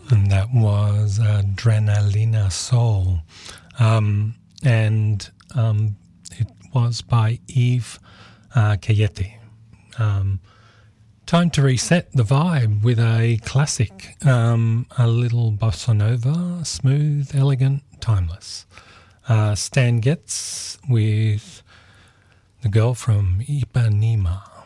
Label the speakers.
Speaker 1: And that was Adrenalina Soul. And it was by Yves Cayette. Time to reset the vibe with a classic, a little bossa nova, smooth, elegant, timeless. Stan Getz with The Girl from Ipanema.